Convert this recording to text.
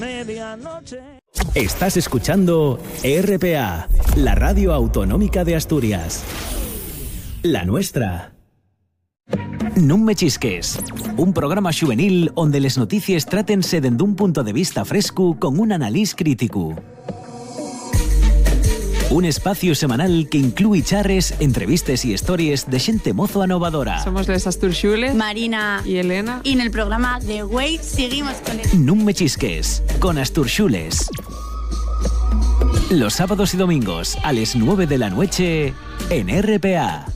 Medianoche. Estás escuchando RPA, la radio autonómica de Asturias. La nuestra. Non me chisques, un programa juvenil onde les notícies trátense dende un punto de vista fresco con un analís crítico. Un espacio semanal que incluye charres, entrevistas y historias de xente mozo anovadora. Somos les Asturxules, Marina y Elena. Y en el programa de Way seguimos con el... Non me chisques, con Asturxules. Los sábados y domingos a las 9 de la noche en RPA.